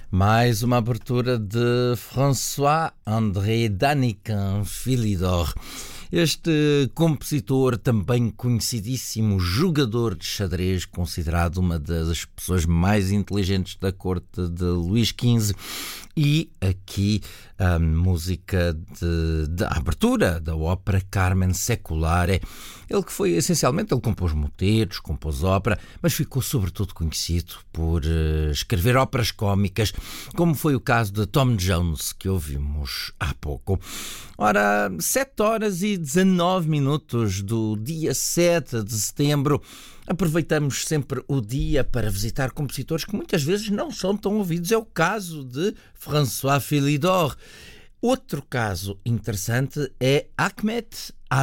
Mais uma abertura de François-André Danican Philidor. Este compositor, também conhecidíssimo jogador de xadrez, considerado uma das pessoas mais inteligentes da corte de Luís XV, e aqui a música de abertura da ópera Carmen Seculare. Ele que foi, essencialmente, ele compôs motetos, compôs ópera, mas ficou sobretudo conhecido por escrever óperas cómicas, como foi o caso de Tom Jones, que ouvimos há pouco. Ora, 7h19 do dia 7 de setembro, aproveitamos sempre o dia para visitar compositores que muitas vezes não são tão ouvidos. É o caso de François Philidor. Outro caso interessante é Ahmed